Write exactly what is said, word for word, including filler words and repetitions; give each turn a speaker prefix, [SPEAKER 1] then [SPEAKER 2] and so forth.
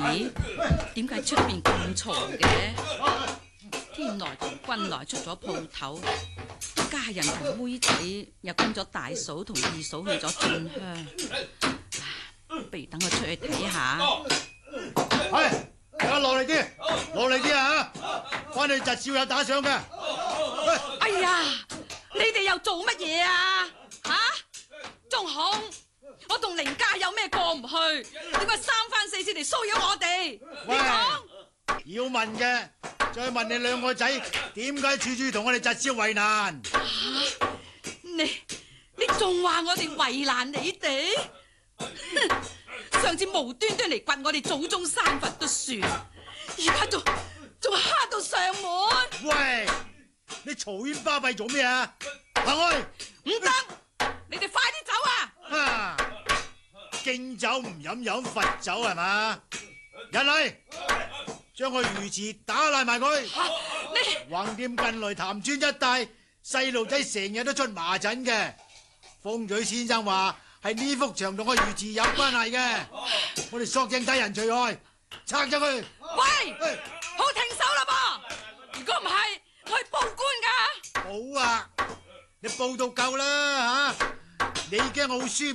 [SPEAKER 1] 咦，點解出邊咁嘈嘅？天來同君來出咗鋪頭，家人同妹仔又跟咗大嫂同二嫂去咗進香，不如等我出去睇下。
[SPEAKER 2] 係，大家落嚟啲，落嚟啲啊！翻去侄少有打賞嘅。
[SPEAKER 1] 哎呀，你哋又做乜嘢啊？吓，仲紅！我同凌家有咩過唔去？點解三番四次嚟騷擾我哋？你講。
[SPEAKER 2] 要問嘅，再問你兩個仔，點解處處同我哋侄少為難？
[SPEAKER 1] 啊、你你仲話我哋為難你哋？上次無端端嚟掘我哋祖宗山墳都算，而家仲仲蝦到上門。
[SPEAKER 2] 喂，你嘈冤巴閉做咩啊？行開！
[SPEAKER 1] 唔得，你哋快啲走啊！
[SPEAKER 2] 啊，敬酒唔飲飲罰酒係嘛？人嚟！將個魚池打爛埋佢！你橫掂近來潭村一帶細路仔成日都出麻疹嘅，風水先生話係呢幅牆同個魚池有關係嘅，我哋索性睇人除害，拆咗佢！
[SPEAKER 1] 喂，
[SPEAKER 2] 喂
[SPEAKER 1] 好停手啦噃！如果唔係，我去報官噶。
[SPEAKER 2] 好啊，你報到夠啦吓，你驚我好輸